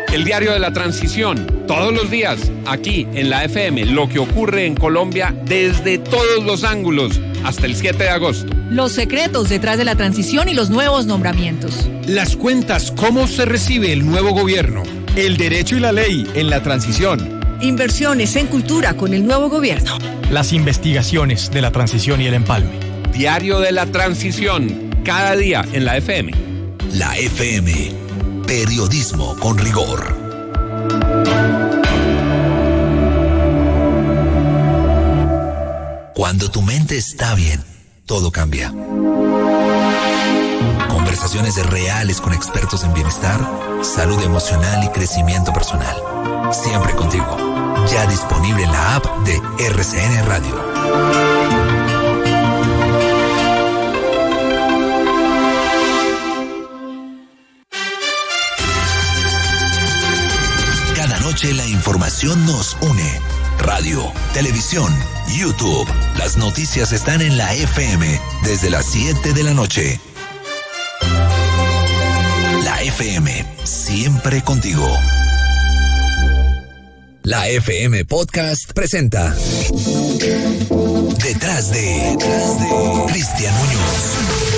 El diario de la transición, todos los días, aquí en la FM, lo que ocurre en Colombia desde todos los ángulos, hasta el 7 de agosto. Los secretos detrás de la transición y los nuevos nombramientos. Las cuentas, cómo se recibe el nuevo gobierno. El derecho y la ley en la transición. Inversiones en cultura con el nuevo gobierno. Las investigaciones de la transición y el empalme. Diario de la transición, cada día en la FM. La FM, periodismo con rigor. Cuando tu mente está bien, todo cambia. Conversaciones reales con expertos en bienestar, salud emocional y crecimiento personal. Siempre contigo. Ya disponible en la app de RCN Radio. Cada noche la información nos une. Radio, televisión, YouTube. Las noticias están en la FM desde las 7 de la noche. La FM, siempre contigo. La FM Podcast presenta Detrás de Cristian Muñoz.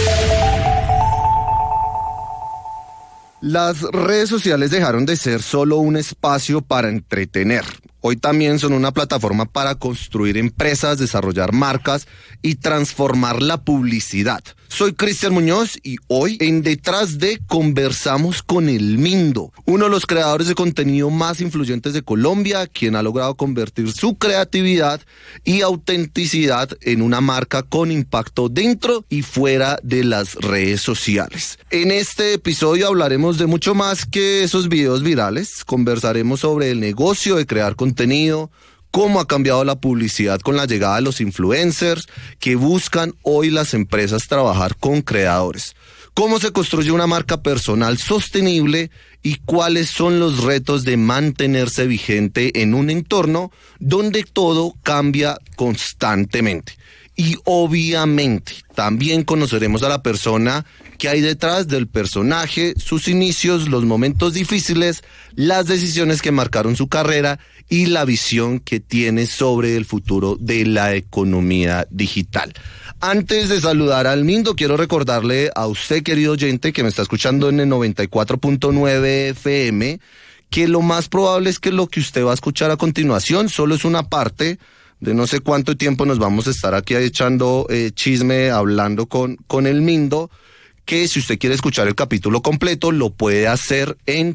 Las redes sociales dejaron de ser solo un espacio para entretener. Hoy también son una plataforma para construir empresas, desarrollar marcas y transformar la publicidad. Soy Cristian Muñoz y hoy en Detrás de conversamos con El Mindo, uno de los creadores de contenido más influyentes de Colombia, quien ha logrado convertir su creatividad y autenticidad en una marca con impacto dentro y fuera de las redes sociales. En este episodio hablaremos de mucho más que esos videos virales. Conversaremos sobre el negocio de crear contenido, cómo ha cambiado la publicidad con la llegada de los influencers que buscan hoy las empresas trabajar con creadores, cómo se construye una marca personal sostenible y cuáles son los retos de mantenerse vigente en un entorno donde todo cambia constantemente. Y obviamente también conoceremos a la persona que hay detrás del personaje, sus inicios, los momentos difíciles, las decisiones que marcaron su carrera y la visión que tiene sobre el futuro de la economía digital. Antes de saludar al Mindo, quiero recordarle a usted, querido oyente, que me está escuchando en el 94.9 FM, que lo más probable es que lo que usted va a escuchar a continuación solo es una parte de no sé cuánto tiempo nos vamos a estar aquí echando chisme, hablando con el Mindo, que si usted quiere escuchar el capítulo completo, lo puede hacer en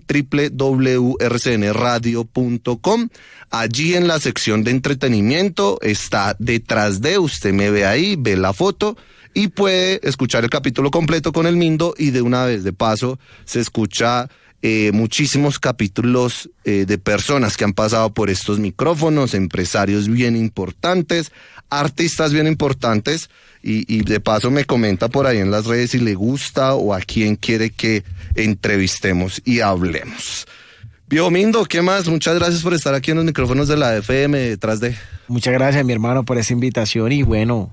www.rcnradio.com. Allí en la sección de entretenimiento está Detrás de, usted me ve ahí, ve la foto y puede escuchar el capítulo completo con el Mindo y de una vez de paso se escucha muchísimos capítulos de personas que han pasado por estos micrófonos, empresarios bien importantes, artistas bien importantes y de paso me comenta por ahí en las redes si le gusta o a quién quiere que entrevistemos y hablemos. Viejo Mindo, ¿qué más? Muchas gracias por estar aquí en los micrófonos de la FM Detrás de. Muchas gracias, mi hermano, por esa invitación y bueno,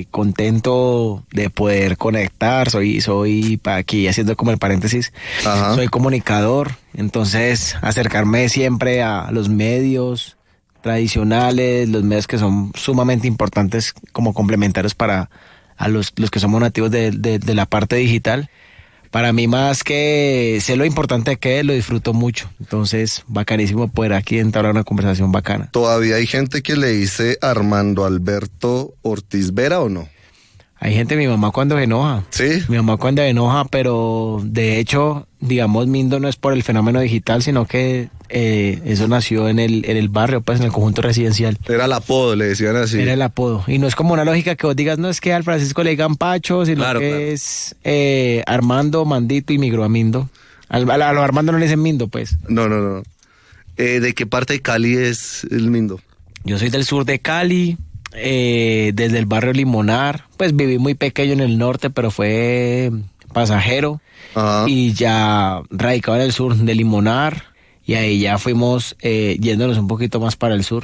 contento de poder conectar. Soy aquí haciendo como el paréntesis. Ajá. Soy comunicador, entonces acercarme siempre a los medios tradicionales, los medios que son sumamente importantes como complementarios para a los que somos nativos de la parte digital. Para mí, más que sé lo importante que es, lo disfruto mucho. Entonces, bacanísimo poder aquí entablar una conversación bacana. ¿Todavía hay gente que le dice Armando Alberto Ortiz Vera o no? Hay gente, mi mamá cuando se enoja. ¿Sí? Mi mamá cuando se enoja, pero de hecho, digamos, Mindo no es por el fenómeno digital, sino que eso nació en el barrio, pues en el conjunto residencial. Era el apodo, le decían así. Era el apodo. Y no es como una lógica que vos digas, no es que al Francisco le digan Pacho, sino claro, que es Armando, Mandito y migró a Mindo. A lo Armando no le dicen Mindo, pues. No. ¿De qué parte de Cali es el Mindo? Yo soy del sur de Cali. Desde el barrio Limonar, pues viví muy pequeño en el norte, pero fue pasajero. Ajá. Y ya radicado en el sur de Limonar y ahí ya fuimos yéndonos un poquito más para el sur.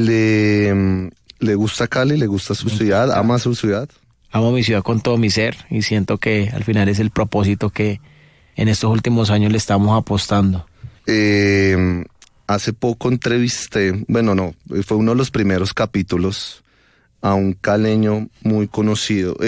¿Le gusta Cali? ¿Le gusta su ciudad? ¿Ama su ciudad? Amo mi ciudad con todo mi ser y siento que al final es el propósito que en estos últimos años le estamos apostando. Hace poco entrevisté, fue uno de los primeros capítulos a un caleño muy conocido,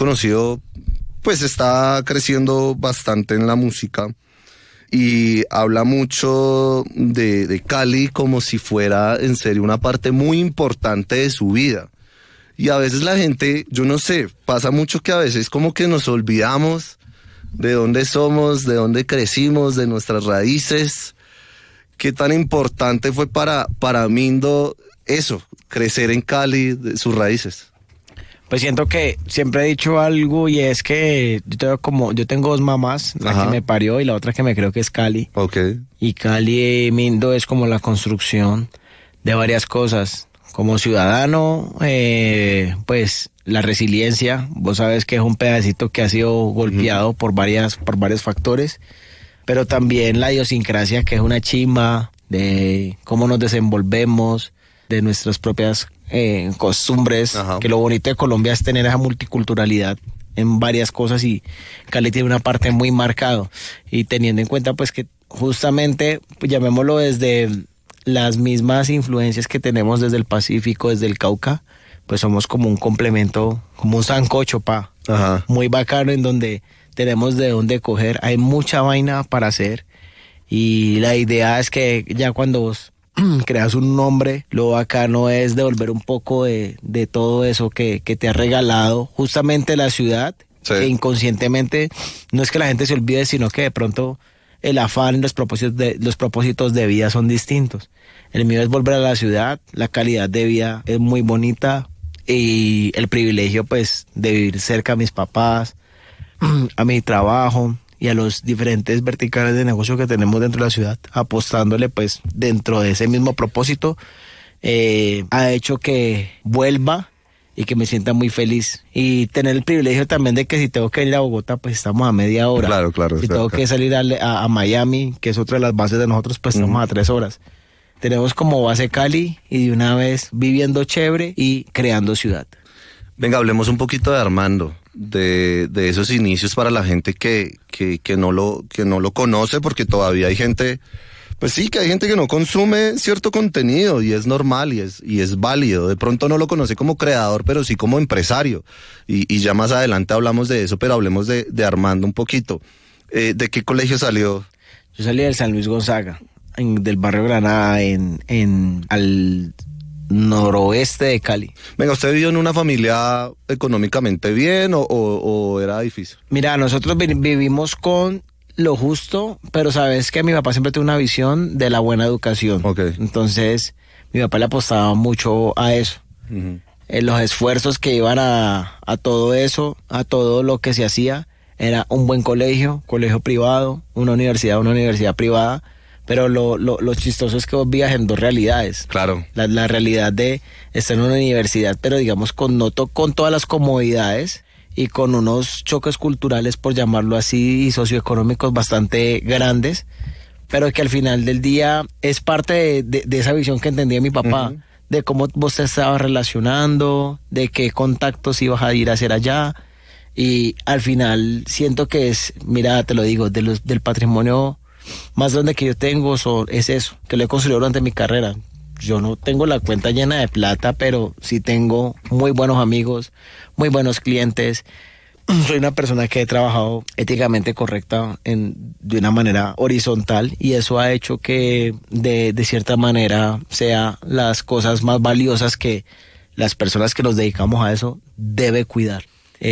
pues está creciendo bastante en la música y habla mucho de Cali como si fuera en serio una parte muy importante de su vida. Y a veces la gente, yo no sé, pasa mucho que a veces como que nos olvidamos de dónde somos, de dónde crecimos, de nuestras raíces. ¿Qué tan importante fue para Mindo eso, crecer en Cali, de sus raíces? Pues siento que siempre he dicho algo y es que yo tengo dos mamás, la que me parió y la otra que me creo que es Cali. Okay. Y Cali, Mindo es como la construcción de varias cosas. Como ciudadano, pues la resiliencia, vos sabes que es un pedacito que ha sido golpeado por varios factores. Pero también la idiosincrasia, que es una chimba de cómo nos desenvolvemos, de nuestras propias costumbres, que lo bonito de Colombia es tener esa multiculturalidad en varias cosas y Cali tiene una parte muy marcada. Y teniendo en cuenta pues que justamente, pues, llamémoslo desde las mismas influencias que tenemos desde el Pacífico, desde el Cauca, pues somos como un complemento, como un sancocho, muy bacano en donde tenemos de dónde coger, hay mucha vaina para hacer y la idea es que ya cuando vos creas un nombre, lo bacano es devolver un poco de todo eso que te ha regalado justamente la ciudad, que inconscientemente no es que la gente se olvide, sino que de pronto el afán y los propósitos de vida son distintos. El mío es volver a la ciudad, la calidad de vida es muy bonita y el privilegio pues de vivir cerca a mis papás, a mi trabajo y a los diferentes verticales de negocio que tenemos dentro de la ciudad, apostándole pues dentro de ese mismo propósito, ha hecho que vuelva y que me sienta muy feliz y tener el privilegio también de que si tengo que ir a Bogotá pues estamos a media hora. Claro. Si tengo que salir a Miami, que es otra de las bases de nosotros, pues estamos a 3 horas. Tenemos como base Cali y de una vez viviendo chévere y creando ciudad. Venga, hablemos un poquito de Armando, de esos inicios para la gente que no lo conoce, porque todavía hay gente, pues sí, que hay gente que no consume cierto contenido y es normal y es válido. De pronto no lo conoce como creador, pero sí como empresario. Y ya más adelante hablamos de eso, pero hablemos de Armando un poquito. ¿De qué colegio salió? Yo salí del San Luis Gonzaga, del barrio Granada, al noroeste de Cali. Venga, ¿usted vivió en una familia económicamente bien o era difícil? Mira, nosotros vivimos con lo justo, pero sabes que mi papá siempre tuvo una visión de la buena educación. Okay. Entonces, mi papá le apostaba mucho a eso. Los esfuerzos que iban a todo eso, a todo lo que se hacía, era un buen colegio privado, una universidad privada. Pero lo chistoso es que vos vivías en dos realidades. Claro. La realidad de estar en una universidad, pero digamos con todas las comodidades y con unos choques culturales, por llamarlo así, y socioeconómicos bastante grandes, pero que al final del día es parte de esa visión que entendía mi papá, de cómo vos te estabas relacionando, de qué contactos ibas a ir a hacer allá. Y al final siento que es, mira, te lo digo, del patrimonio más grande que yo tengo es eso, que lo he construido durante mi carrera. Yo no tengo la cuenta llena de plata, pero sí tengo muy buenos amigos, muy buenos clientes. Soy una persona que he trabajado éticamente correcta de una manera horizontal y eso ha hecho que de cierta manera sea las cosas más valiosas que las personas que nos dedicamos a eso debe cuidar.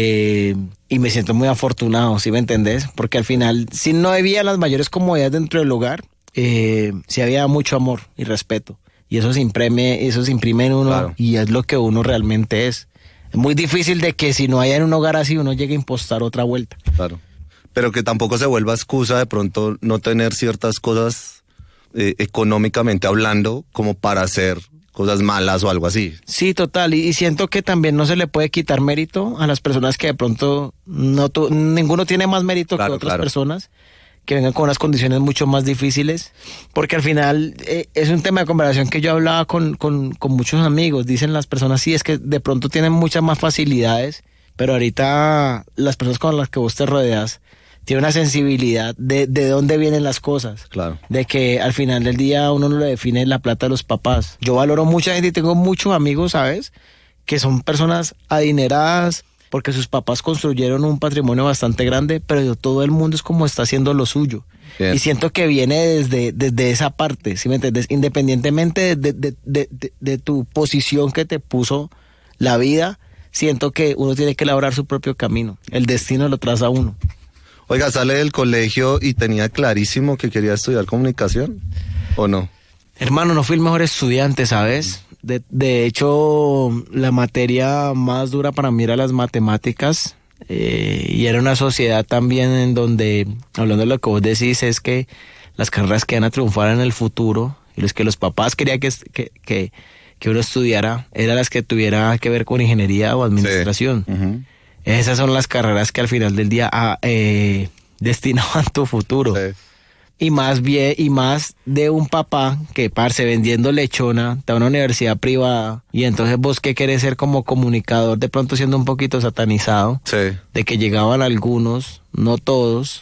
Y me siento muy afortunado, ¿sí me entendés? Porque al final, si no había las mayores comodidades dentro del hogar, sí había mucho amor y respeto. Y eso se imprime en uno, claro. Y es lo que uno realmente es. Es muy difícil de que si no hay en un hogar así, uno llegue a impostar otra vuelta. Claro. Pero que tampoco se vuelva excusa de pronto no tener ciertas cosas económicamente hablando como para hacer cosas malas o algo así. Sí, total, y siento que también no se le puede quitar mérito a las personas que de pronto ninguno tiene más mérito que otras personas que vengan con unas condiciones mucho más difíciles, porque al final es un tema de conversación que yo hablaba con muchos amigos. Dicen las personas, sí, es que de pronto tienen muchas más facilidades, pero ahorita las personas con las que vos te rodeas tiene una sensibilidad de dónde vienen las cosas. Claro. De que al final del día uno no le define la plata de los papás. Yo valoro mucha gente y tengo muchos amigos, ¿sabes? Que son personas adineradas porque sus papás construyeron un patrimonio bastante grande, pero todo el mundo es como está haciendo lo suyo. Bien. Y siento que viene desde esa parte, ¿sí me entiendes? Independientemente de tu posición que te puso la vida, siento que uno tiene que elaborar su propio camino. El destino lo traza uno. Oiga, ¿sale del colegio y tenía clarísimo que quería estudiar comunicación o no? Hermano, no fui el mejor estudiante, ¿sabes? De hecho, la materia más dura para mí era las matemáticas, y era una sociedad también en donde, hablando de lo que vos decís, es que las carreras que van a triunfar en el futuro y los que los papás querían que uno estudiara, eran las que tuviera que ver con ingeniería o administración. Sí. Uh-huh. Esas son las carreras que al final del día destinaban tu futuro. Sí. Y más de un papá que, parce, vendiendo lechona, está a una universidad privada, y entonces vos que querés ser como comunicador, de pronto siendo un poquito satanizado, sí, de que llegaban algunos, no todos,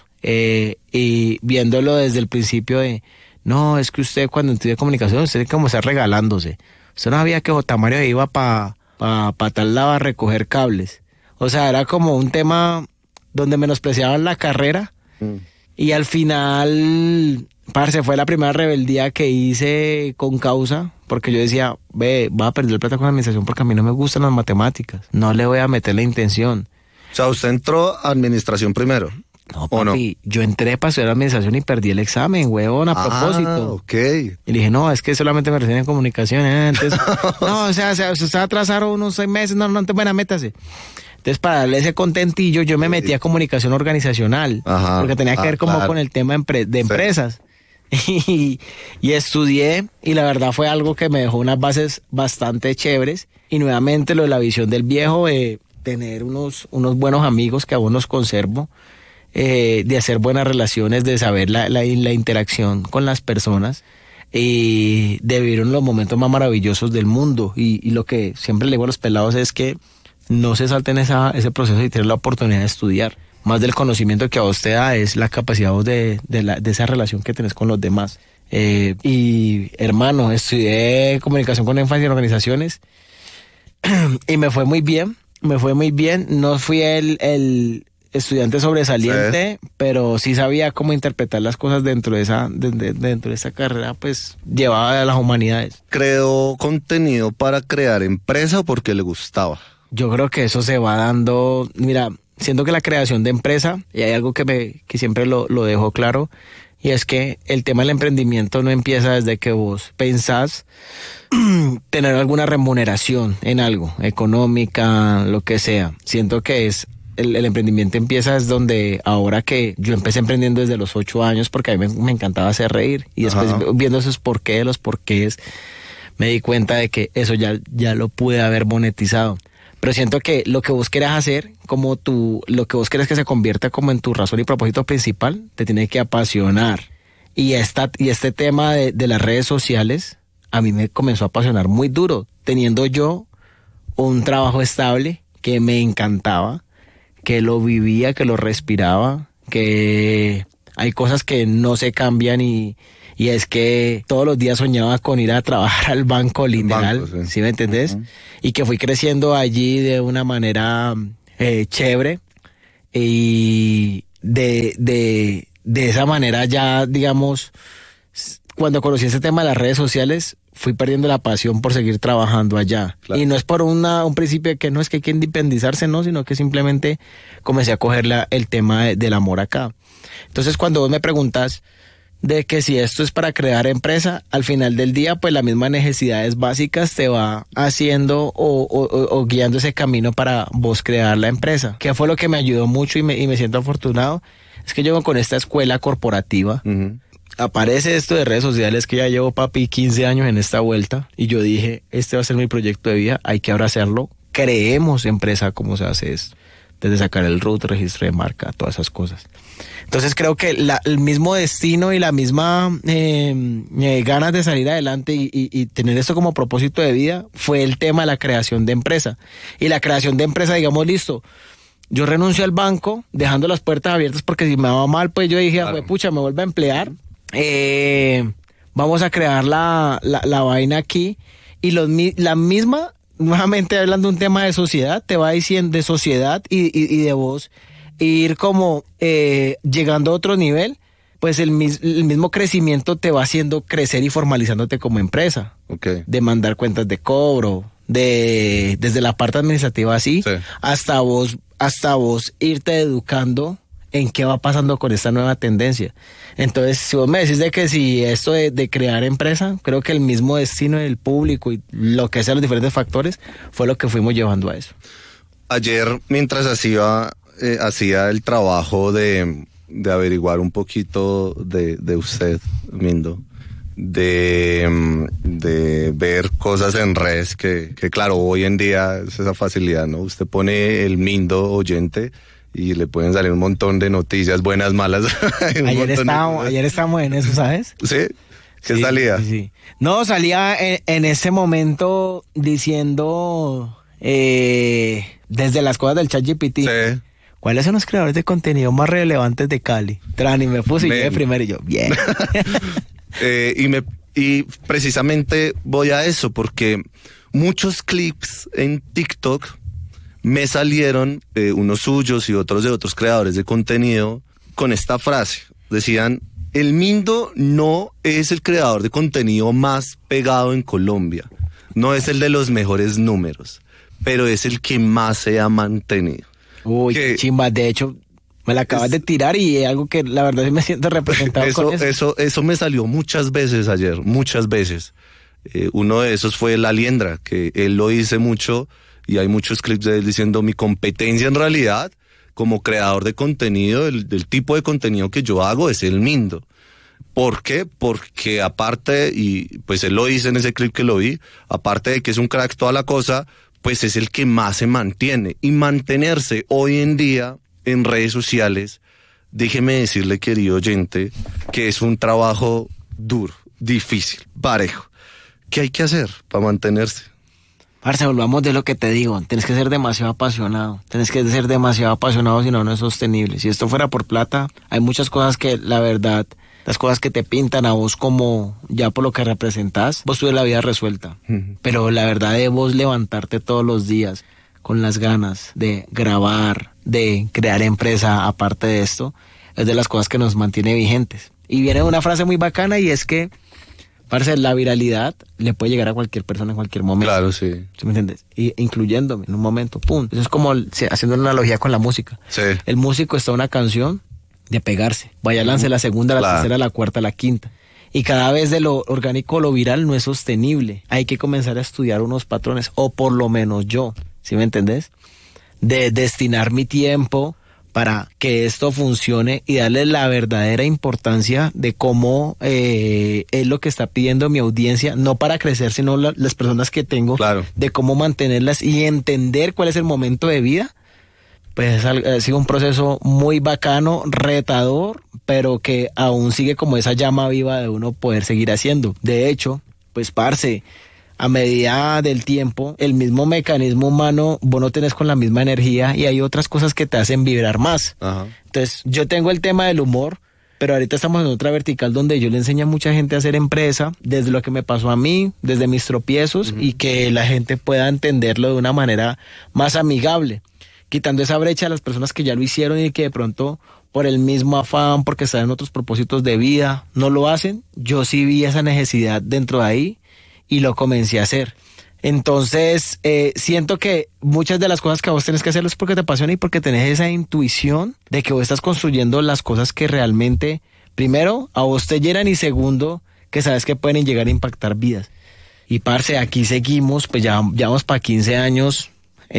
y viéndolo desde el principio de, no, es que usted cuando estudia comunicación, usted tiene que como estar regalándose. Usted no sabía que J. Mario iba pa tal lado a recoger cables. O sea, era como un tema donde menospreciaban la carrera. Y al final, parce, fue la primera rebeldía que hice con causa, porque yo decía, voy a perder plata con la administración porque a mí no me gustan las matemáticas. No le voy a meter la intención. O sea, ¿usted entró a administración primero? No, papi, yo entré para estudiar administración y perdí el examen, huevón, a propósito. Ok. Y le dije, no, es que solamente me reciben en comunicación. Entonces, no, o sea, usted se va a atrasar unos 6 meses, no, bueno, métase. Entonces, para darle ese contentillo, yo me metí a comunicación organizacional, porque tenía que ver como con el tema de empresas. Sí. Y estudié, y la verdad fue algo que me dejó unas bases bastante chéveres. Y nuevamente lo de la visión del viejo, tener unos buenos amigos que aún los conservo, de hacer buenas relaciones, de saber la interacción con las personas, y de vivir uno de los momentos más maravillosos del mundo. Y lo que siempre le digo a los pelados es que no se salten ese proceso y tener la oportunidad de estudiar. Más del conocimiento que a vos te da es la capacidad de esa relación que tenés con los demás. Y hermano, estudié comunicación con énfasis en organizaciones y me fue muy bien. No fui el estudiante sobresaliente, sí, pero sí sabía cómo interpretar las cosas dentro de esa carrera, pues llevaba a las humanidades. ¿Creó contenido para crear empresa o porque le gustaba? Yo creo que eso se va dando, mira, siento que la creación de empresa, y hay algo que siempre lo dejo claro, y es que el tema del emprendimiento no empieza desde que vos pensás tener alguna remuneración en algo, económica, lo que sea. Siento que el emprendimiento empieza es donde, ahora que yo empecé emprendiendo desde los 8 años, porque a mí me encantaba hacer reír, y después viendo los porqués, me di cuenta de que eso ya lo pude haber monetizado. Pero siento que lo que vos querés hacer, lo que vos querés que se convierta como en tu razón y propósito principal, te tiene que apasionar. Y este tema de las redes sociales, a mí me comenzó a apasionar muy duro, teniendo yo un trabajo estable que me encantaba, que lo vivía, que lo respiraba, que hay cosas que no se cambian y es que todos los días soñaba con ir a trabajar al banco, literal, ¿sí me entendés? Uh-huh. Y que fui creciendo allí de una manera chévere, y de esa manera ya, digamos, cuando conocí ese tema de las redes sociales, fui perdiendo la pasión por seguir trabajando allá. Claro. Y no es por un principio de que no es que hay que independizarse, no, sino que simplemente comencé a coger el tema del amor acá. Entonces, cuando vos me preguntas de que si esto es para crear empresa, al final del día, pues las mismas necesidades básicas te va haciendo o guiando ese camino para vos crear la empresa. ¿Qué fue lo que me ayudó mucho y me siento afortunado? Es que yo con esta escuela corporativa, aparece esto de redes sociales, que ya llevo, papi, 15 años en esta vuelta, y yo dije, este va a ser mi proyecto de vida, hay que ahora hacerlo, creemos empresa. ¿Cómo se hace esto? Desde sacar el RUT, registro de marca, todas esas cosas. Entonces creo que el mismo destino y la misma ganas de salir adelante y tener esto como propósito de vida fue el tema de la creación de empresa. Y la creación de empresa, digamos, listo, yo renuncio al banco, dejando las puertas abiertas, porque si me va mal, pues yo dije, claro, pucha, me vuelvo a emplear. Vamos a crear la vaina aquí. Y la misma, nuevamente hablando de un tema de sociedad, te va diciendo de sociedad y de vos, ir como llegando a otro nivel, pues el mismo crecimiento te va haciendo crecer y formalizándote como empresa. Okay. De mandar cuentas de cobro, desde la parte administrativa así, sí, hasta vos irte educando en qué va pasando con esta nueva tendencia. Entonces, si vos me decís de que si esto de crear empresa, creo que el mismo destino del público y lo que sean los diferentes factores fue lo que fuimos llevando a eso. Ayer, mientras hacía el trabajo de averiguar un poquito de usted, Mindo, de ver cosas en redes que claro, hoy en día es esa facilidad, ¿no? Usted pone el Mindo oyente y le pueden salir un montón de noticias, buenas, malas. Ayer estábamos en eso, ¿sabes? ¿Sí? ¿Qué salía? Sí. No, salía en ese momento diciendo desde las cosas del ChatGPT. Sí. ¿Cuáles son los creadores de contenido más relevantes de Cali? Trani, me puse y yo de primero y yo, bien. Y precisamente voy a eso, porque muchos clips en TikTok me salieron, unos suyos y otros de otros creadores de contenido, con esta frase. Decían, el Mindo no es el creador de contenido más pegado en Colombia, no es el de los mejores números, pero es el que más se ha mantenido. Uy, qué chimba, de hecho, me la acabas de tirar y es algo que la verdad sí me siento representado con eso. Eso me salió muchas veces ayer, muchas veces. Uno de esos fue La Liendra, que él lo dice mucho y hay muchos clips de él diciendo mi competencia en realidad como creador de contenido, del tipo de contenido que yo hago es el Mindo. ¿Por qué? Porque aparte, y pues él lo dice en ese clip que lo vi, aparte de que es un crack toda la cosa, pues es el que más se mantiene. Y mantenerse hoy en día en redes sociales, déjeme decirle, querido oyente, que es un trabajo duro, difícil, parejo. ¿Qué hay que hacer para mantenerse? Parce, volvamos de lo que te digo, tienes que ser demasiado apasionado, si no es sostenible. Si esto fuera por plata, hay muchas cosas que la verdad, las cosas que te pintan a vos como ya por lo que representás, vos tuviste la vida resuelta. Pero la verdad de vos levantarte todos los días con las ganas de grabar, de crear empresa aparte de esto, es de las cosas que nos mantiene vigentes. Y viene una frase muy bacana y es que, parce, la viralidad le puede llegar a cualquier persona en cualquier momento. Claro, sí. ¿Sí me entiendes? Y incluyéndome en un momento, pum. Eso es como haciendo una analogía con la música. Sí. El músico está en una canción de pegarse. Vaya, lance la segunda, la tercera, la cuarta, la quinta. Y cada vez de lo orgánico, lo viral no es sostenible. Hay que comenzar a estudiar unos patrones, o por lo menos yo, ¿sí me entendés? De destinar mi tiempo para que esto funcione y darle la verdadera importancia de cómo es lo que está pidiendo mi audiencia, no para crecer, sino las personas que tengo, claro, de cómo mantenerlas y entender cuál es el momento de vida. Pues ha sido un proceso muy bacano, retador, pero que aún sigue como esa llama viva de uno poder seguir haciendo. De hecho, pues parce, a medida del tiempo, el mismo mecanismo humano, vos no tenés con la misma energía y hay otras cosas que te hacen vibrar más. Ajá. Entonces, yo tengo el tema del humor, pero ahorita estamos en otra vertical donde yo le enseño a mucha gente a hacer empresa, desde lo que me pasó a mí, desde mis tropiezos, y que la gente pueda entenderlo de una manera más amigable, quitando esa brecha a las personas que ya lo hicieron y que de pronto por el mismo afán, porque están en otros propósitos de vida, no lo hacen. Yo sí vi esa necesidad dentro de ahí y lo comencé a hacer. Entonces, siento que muchas de las cosas que vos tenés que hacer es porque te apasiona y porque tenés esa intuición de que vos estás construyendo las cosas que realmente, primero, a vos te llenan y segundo, que sabes que pueden llegar a impactar vidas. Y parce, aquí seguimos, pues ya vamos para 15 años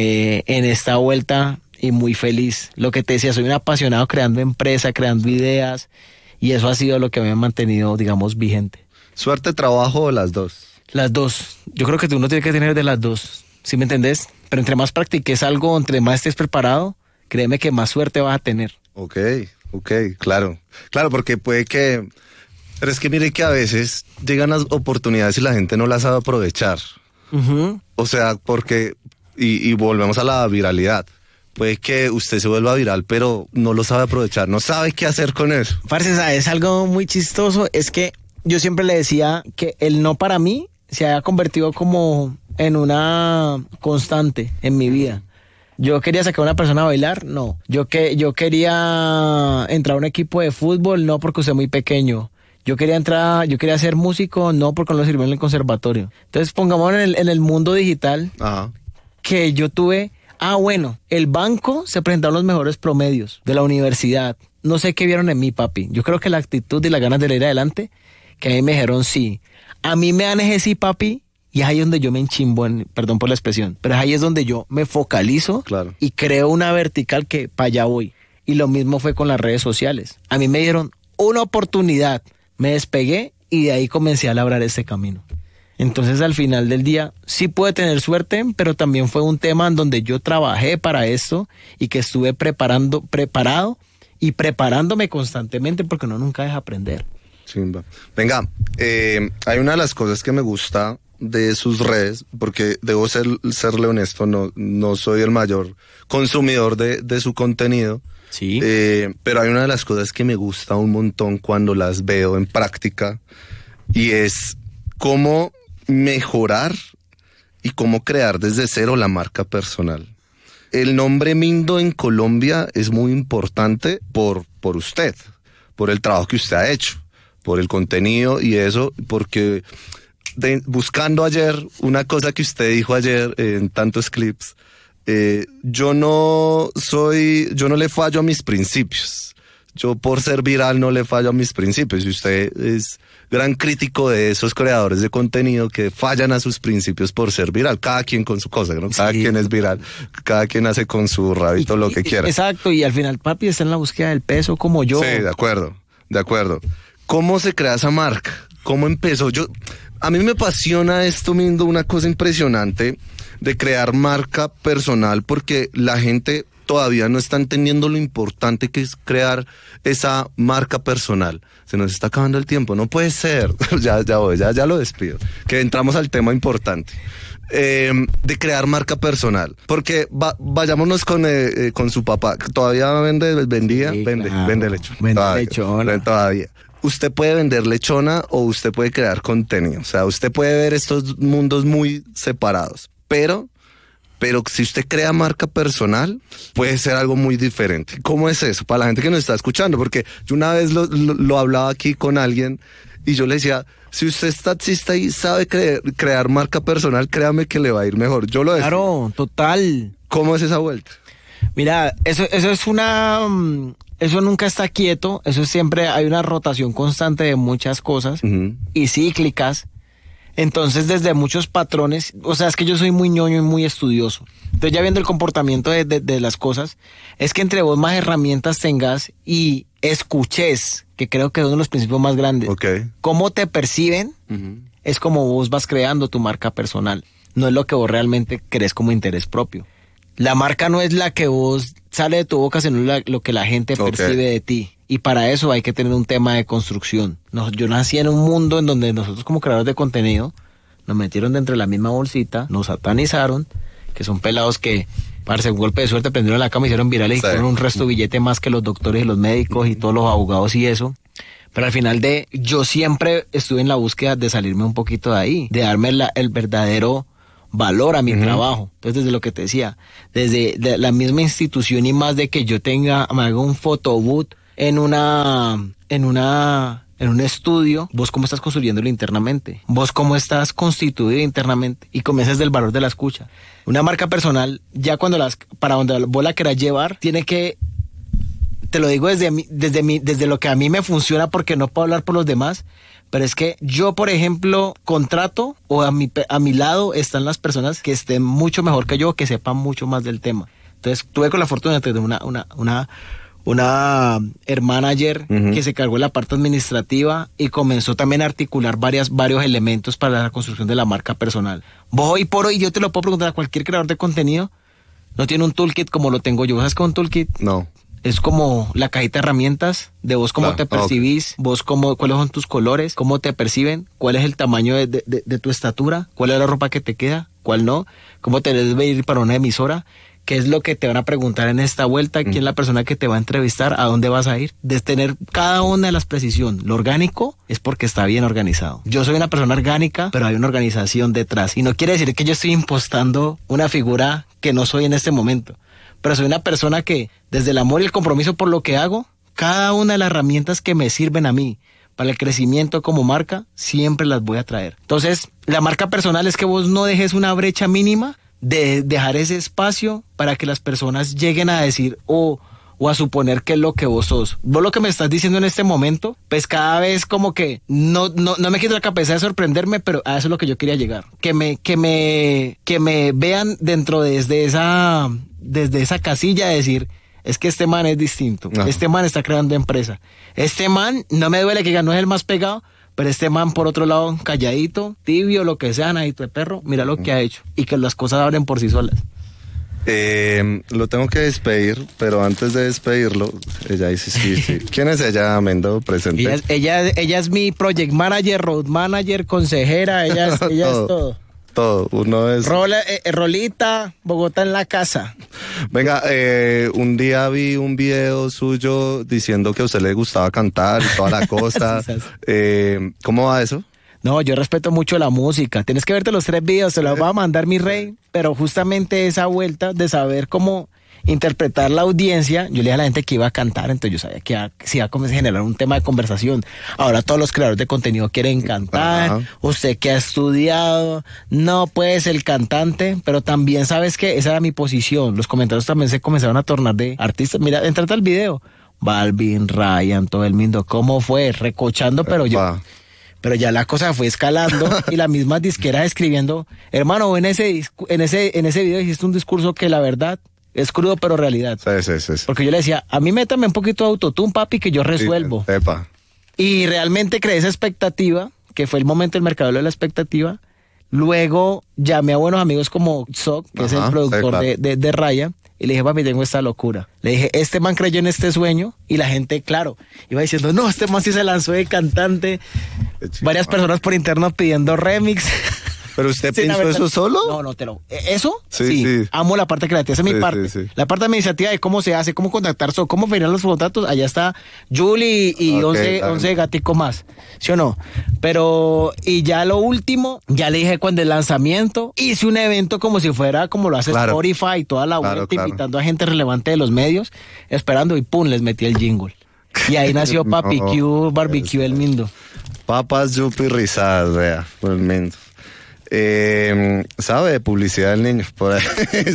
en esta vuelta y muy feliz. Lo que te decía, soy un apasionado creando empresa, creando ideas y eso ha sido lo que me ha mantenido, digamos, vigente. ¿Suerte, trabajo o las dos? Las dos. Yo creo que uno tiene que tener de las dos, ¿sí me entendés? Pero entre más practiques algo, entre más estés preparado, créeme que más suerte vas a tener. Ok, claro. Claro, porque puede que... Pero es que mire que a veces llegan las oportunidades y la gente no las sabe aprovechar. O sea, porque... Y volvemos a la viralidad. puede que usted se vuelva viral, pero no lo sabe aprovechar, no sabe qué hacer con eso. Parce, ¿sabes algo muy chistoso? Es que yo siempre le decía que el no para mí se había convertido como en una constante en mi vida. Yo quería sacar a una persona a bailar, no. Yo quería entrar a un equipo de fútbol, no, porque usted es muy pequeño. Yo quería ser músico, no, porque no lo sirvió en el conservatorio. Entonces pongamos en el mundo digital. Ajá. Que yo tuve, el banco se presentaron los mejores promedios de la universidad. No sé qué vieron en mí, papi. Yo creo que la actitud y las ganas de ir adelante, que a mí me dijeron sí. A mí me dan ese sí, papi, y es ahí donde yo me enchimbo, perdón por la expresión, pero ahí es donde yo me focalizo, claro, y creo una vertical que para allá voy. Y lo mismo fue con las redes sociales. A mí me dieron una oportunidad, me despegué y de ahí comencé a labrar este camino. Entonces al final del día sí pude tener suerte, pero también fue un tema en donde yo trabajé para esto y que estuve preparado y preparándome constantemente, porque uno nunca deja aprender. Chimba. Venga, hay una de las cosas que me gusta de sus redes, porque debo serle honesto, no soy el mayor consumidor de su contenido. Sí. Pero hay una de las cosas que me gusta un montón cuando las veo en práctica, y es cómo mejorar y cómo crear desde cero la marca personal. El nombre Mindo en Colombia es muy importante por usted, por el trabajo que usted ha hecho, por el contenido y eso, porque buscando ayer una cosa que usted dijo ayer en tantos clips, yo no le fallo a mis principios. Yo por ser viral no le fallo a mis principios, y usted es gran crítico de esos creadores de contenido que fallan a sus principios por ser viral. Cada quien con su cosa, ¿no? Cada quien es viral, cada quien hace con su rabito lo que quiera. Exacto, y al final papi está en la búsqueda del peso como yo. Sí, de acuerdo. ¿Cómo se crea esa marca? ¿Cómo empezó? A mí me apasiona esto, Mindo, una cosa impresionante de crear marca personal, porque la gente todavía no está entendiendo lo importante que es crear esa marca personal. Se nos está acabando el tiempo, no puede ser. ya lo despido, que entramos al tema importante. De crear marca personal, porque vayámonos con su papá. ¿Todavía vendía? Sí, Vende lechona. Vende lechona. Todavía. Usted puede vender lechona o usted puede crear contenido. O sea, usted puede ver estos mundos muy separados, pero si usted crea marca personal, puede ser algo muy diferente. ¿Cómo es eso? Para la gente que nos está escuchando, porque yo una vez lo hablaba aquí con alguien y yo le decía, si usted es taxista y sabe crear marca personal, créame que le va a ir mejor. Yo lo decía. Claro, total. ¿Cómo es esa vuelta? Mira, eso nunca está quieto, eso siempre hay una rotación constante de muchas cosas, uh-huh, y cíclicas. Entonces, desde muchos patrones, o sea, es que yo soy muy ñoño y muy estudioso. Entonces, ya viendo el comportamiento de las cosas, es que entre vos más herramientas tengas y escuches, que creo que es uno de los principios más grandes. Okay. Cómo te perciben, uh-huh, es como vos vas creando tu marca personal. No es lo que vos realmente crees como interés propio. La marca no es la que vos sale de tu boca, sino lo que la gente percibe de ti. Y para eso hay que tener un tema de construcción. Yo nací en un mundo en donde nosotros como creadores de contenido nos metieron dentro de la misma bolsita, nos satanizaron, que son pelados que, para un golpe de suerte, prendieron la cama, hicieron virales, sí, y fueron un resto de billete más que los doctores y los médicos y todos los abogados y eso. Pero al final yo siempre estuve en la búsqueda de salirme un poquito de ahí, de darme el verdadero valor a mi, uh-huh, trabajo. Entonces, desde lo que te decía, desde la misma institución y más de que yo me haga un photobooth en un estudio, vos cómo estás construyéndolo internamente, vos cómo estás constituido internamente, y comienzas del valor de la escucha. Una marca personal, ya para donde vos la querás llevar, tiene que, te lo digo desde lo que a mí me funciona, porque no puedo hablar por los demás, pero es que yo, por ejemplo, contrato, o a mi lado están las personas que estén mucho mejor que yo, que sepan mucho más del tema. Entonces, tuve con la fortuna de tener una hermana ayer, uh-huh, que se cargó la parte administrativa y comenzó también a articular varios elementos para la construcción de la marca personal. Vos hoy por hoy, yo te lo puedo preguntar a cualquier creador de contenido, no tiene un toolkit como lo tengo yo. ¿Sabes qué es un toolkit? No. Es como la cajita de herramientas de vos, cómo te percibís, okay, vos cuáles son tus colores, cómo te perciben, cuál es el tamaño de tu estatura, cuál es la ropa que te queda, cuál no, cómo te debes ir para una emisora. qué es lo que te van a preguntar en esta vuelta, quién es la persona que te va a entrevistar, a dónde vas a ir, de tener cada una de las precisiones. Lo orgánico es porque está bien organizado. Yo soy una persona orgánica, pero hay una organización detrás. Y no quiere decir que yo estoy impostando una figura que no soy en este momento, pero soy una persona que desde el amor y el compromiso por lo que hago, cada una de las herramientas que me sirven a mí para el crecimiento como marca, siempre las voy a traer. Entonces, la marca personal es que vos no dejes una brecha mínima de dejar ese espacio para que las personas lleguen a decir o a suponer qué es lo que vos sos. Vos lo que me estás diciendo en este momento, pues cada vez como que no me quito la cabeza de sorprenderme, pero a eso es lo que yo quería llegar. Que me vean dentro desde esa casilla de decir, es que este man es distinto, este man está creando empresa, este man, no me duele que ya no es el más pegado, pero este man por otro lado, calladito, tibio, lo que sea, nadito de perro, mira lo que ha hecho, y que las cosas abren por sí solas. Lo tengo que despedir, pero antes de despedirlo, ella dice sí. ¿Quién es ella, Mendo? Presente. Ella es mi project manager, road manager, consejera, ella es todo. Todo, uno es... Rolita, Bogotá en la casa. Venga, un día vi un video suyo diciendo que a usted le gustaba cantar y toda la cosa. ¿Cómo va eso? No, yo respeto mucho la música. Tienes que verte los 3 videos, se los va a mandar mi rey. Pero justamente esa vuelta de saber cómo interpretar la audiencia, yo le dije a la gente que iba a cantar, entonces yo sabía que se iba a generar un tema de conversación. Ahora todos los creadores de contenido quieren cantar, usted que ha estudiado, no puedes el cantante, pero también sabes que esa era mi posición. Los comentarios también se comenzaron a tornar de artistas. Mira, entrate al video, Balvin, Ryan, todo el mundo, ¿cómo fue? Recochando, pero ya la cosa fue escalando y la misma disquera escribiendo, hermano, en ese video hiciste un discurso que la verdad es crudo, pero realidad. Sí. Porque yo le decía, a mí métame un poquito de autotune, papi, que yo resuelvo. Sí, epa. Y realmente creé esa expectativa, que fue el momento del mercado de la expectativa. Luego llamé a buenos amigos como Zoc, que es el productor de Raya, y le dije, papi, tengo esta locura. Le dije, este man creyó en este sueño, y la gente, claro, iba diciendo, no, este man sí se lanzó de cantante. Varias personas por interno pidiendo remix. ¿Pero usted pensó eso solo? No, ¿eso? Sí. Amo la parte creativa, esa es mi parte. Sí. La parte administrativa de cómo se hace, cómo contactar, cómo firmar los contratos, allá está Julie y 11 gaticos más, ¿sí o no? Pero, y ya lo último, ya le dije cuando el lanzamiento, hice un evento como si fuera, como lo hace Spotify y toda la vuelta, invitando a gente relevante de los medios, esperando y pum, les metí el jingle. Y ahí nació Papi Q, Barbecue El Mindo. Papas, yupi, risadas, vea, por el Mindo. Sabe de publicidad el niño por ahí.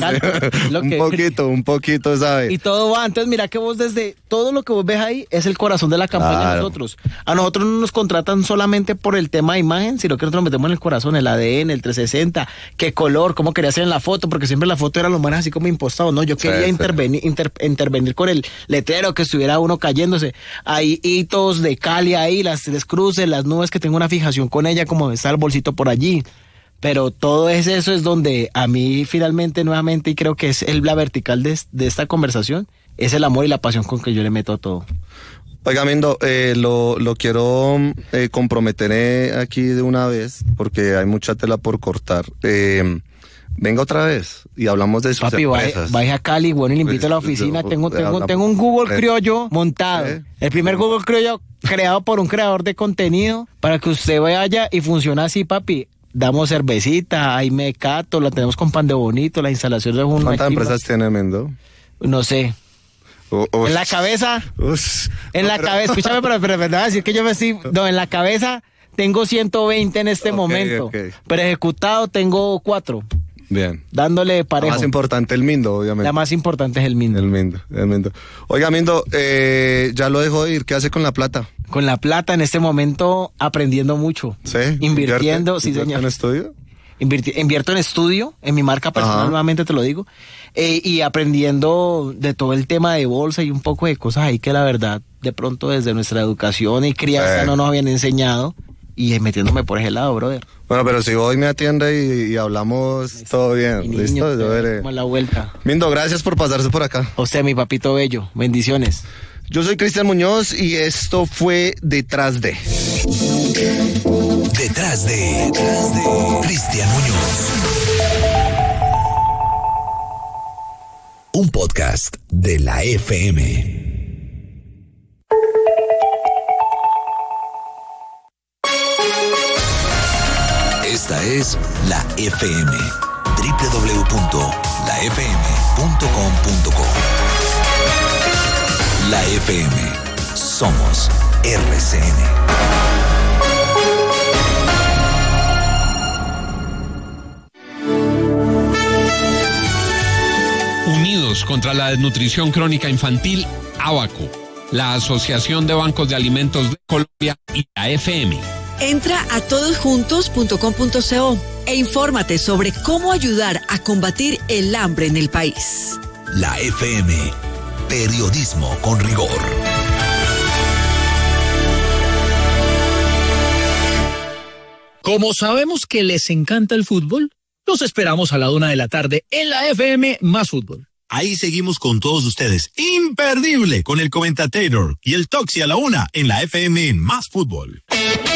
un poquito sabe. Y todo va, entonces mira que vos desde todo lo que vos ves ahí es el corazón de la campaña de nosotros. A nosotros no nos contratan solamente por el tema de imagen, sino que nosotros nos metemos en el corazón, el ADN, el 360, qué color, cómo quería hacer en la foto, porque siempre la foto era lo más así como impostado, ¿no? Yo quería intervenir con el letrero, que estuviera uno cayéndose. Hay hitos de Cali ahí, las 3 cruces, las nubes, que tengo una fijación con ella, como está el bolsito por allí. Pero todo eso es donde a mí finalmente, nuevamente, y creo que es la vertical de esta conversación, es el amor y la pasión con que yo le meto a todo. Oiga, Mindo, lo quiero comprometer aquí de una vez, porque hay mucha tela por cortar. Venga otra vez y hablamos de sus empresas. Papi, vaya a Cali, bueno, y le invito a la oficina. Tengo un Google Criollo montado. El primer Google Criollo creado por un creador de contenido para que usted vaya y funciona así, papi. Damos cervecita, hay mecato, la tenemos con pan de bonito, la instalación de un... ¿Cuántas empresas tiene, Mendo? No sé. En la cabeza, escúchame, pero me va a decir que yo me estoy... No, en la cabeza tengo 120 en este momento, pero ejecutado tengo 4. Bien. Dándole parejo. La más importante, el Mindo, obviamente. La más importante es el Mindo. El Mindo. Oiga, Mindo, ya lo dejó de ir. ¿Qué hace con la plata? Con la plata en este momento aprendiendo mucho. ¿Sí? Invirtiendo, sí, señor. ¿En estudio? Invierto en estudio, en mi marca personal, nuevamente te lo digo. Y aprendiendo de todo el tema de bolsa y un poco de cosas ahí que la verdad, de pronto desde nuestra educación y crianza no nos habían enseñado. Y metiéndome por ese lado, brother. Bueno, pero si hoy me atiende y hablamos todo bien, niño, ¿listo? Yo veré. Como la vuelta. Mindo, gracias por pasarse por acá. A usted, mi papito bello. Bendiciones. Yo soy Cristian Muñoz y esto fue Detrás de. Detrás de Cristian Muñoz. de la FM. Esta es la FM, www.lafm.com.co. La FM, somos RCN. Unidos contra la desnutrición crónica infantil, ABACO, la Asociación de Bancos de Alimentos de Colombia y la FM. Entra a todosjuntos.com.co e infórmate sobre cómo ayudar a combatir el hambre en el país. La FM, periodismo con rigor. Como sabemos que les encanta el fútbol, los esperamos a la 1 de la tarde en la FM Más Fútbol. Ahí seguimos con todos ustedes. Imperdible con el comentator y el Toxi a la 1 en la FM Más Fútbol.